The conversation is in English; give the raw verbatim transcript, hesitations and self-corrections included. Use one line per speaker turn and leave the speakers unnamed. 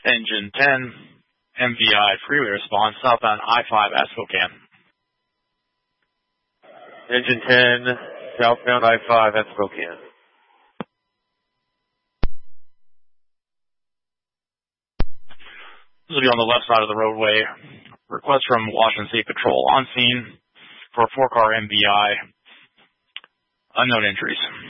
Engine ten, M V I freeway response, southbound I five at Spokane.
Engine ten, southbound I five at Spokane.
This will be on the left side of the roadway. Request from Washington State Patrol on scene for a four-car M V I. Unknown injuries.